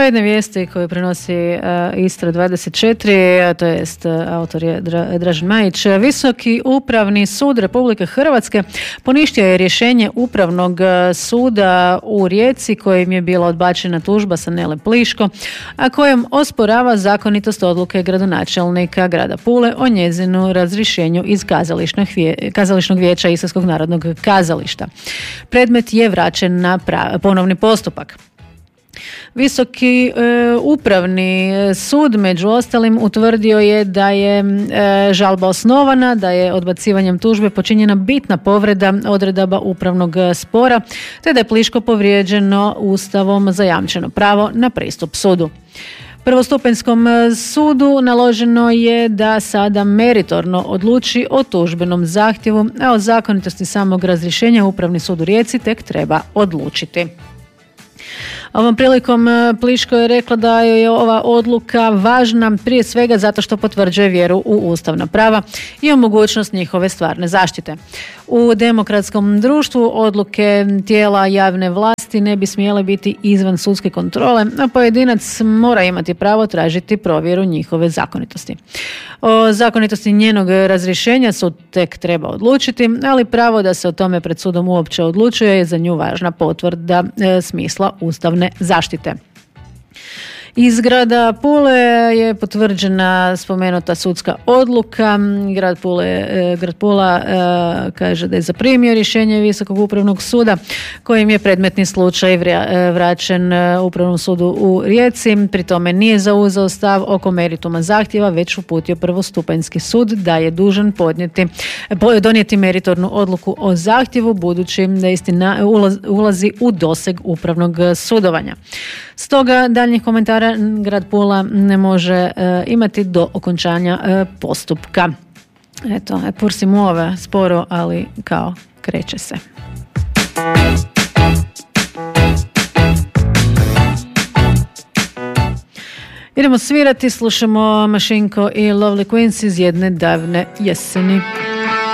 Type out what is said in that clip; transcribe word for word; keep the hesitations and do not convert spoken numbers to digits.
Zadnje vijesti koje prenosi uh, Istra dvadeset četiri, to jest uh, autor je Dra- Dražen Majić. Visoki upravni sud Republike Hrvatske poništio je rješenje Upravnog suda u Rijeci kojim je bila odbačena tužba sa Nele Pliško, a kojom osporava zakonitost odluke gradonačelnika grada Pule o njezinu razrješenju iz kazališnog, vije, kazališnog vijeća Istarskog narodnog kazališta. Predmet je vraćen na pra- ponovni postupak. Visoki e, upravni sud među ostalim utvrdio je da je e, žalba osnovana, da je odbacivanjem tužbe počinjena bitna povreda odredaba upravnog spora, te da je Pliško povrijeđeno Ustavom zajamčeno pravo na pristup sudu. Prvostupanjskom sudu naloženo je da sada meritorno odluči o tužbenom zahtjevu, a o zakonitosti samog razrješenja Upravni sud u Rijeci tek treba odlučiti. Ovom prilikom Pliško je rekla da je ova odluka važna prije svega zato što potvrđuje vjeru u ustavna prava i o mogućnost njihove stvarne zaštite. U demokratskom društvu odluke tijela javne vlasti ne bi smjele biti izvan sudske kontrole, a pojedinac mora imati pravo tražiti provjeru njihove zakonitosti. O zakonitosti njenog razrješenja sud tek treba odlučiti, ali pravo da se o tome pred sudom uopće odlučuje je za nju važna potvrda e, smisla ustavne zaštite. Iz grada Pule je potvrđena spomenuta sudska odluka. Grad Pule, grad Pula kaže da je zaprimio rješenje Visokog upravnog suda kojim je predmetni slučaj vraćen Upravnom sudu u Rijeci. Pri tome nije zauzeo stav oko merituma zahtjeva, već uputio prvostupanjski sud da je dužan podnijeti, donijeti meritornu odluku o zahtjevu budući da istina ulazi u doseg upravnog sudovanja. Stoga daljnjih komentara grad Pula ne može e, imati do okončanja e, postupka. Eto, e, pur si muove, sporo, ali kao kreće se. Idemo svirati, slušamo Mašinko i Lovely Queens iz jedne davne jeseni.